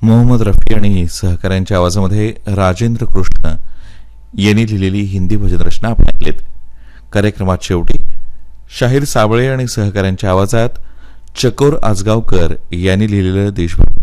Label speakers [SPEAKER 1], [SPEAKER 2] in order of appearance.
[SPEAKER 1] मोहम्मद रफी आणि सहकाऱ्यांच्या आवाजामध्ये राजेंद्र कृष्ण यांनी लिहिलेली हिंदी भजन रचना आपण ऐकलीत. कार्यक्रमात शेवटी शाहीर साबळे आणि सहकाऱ्यांच्या आवाजात चकोर आजगावकर यांनी लिहिलेलं देशभक्ती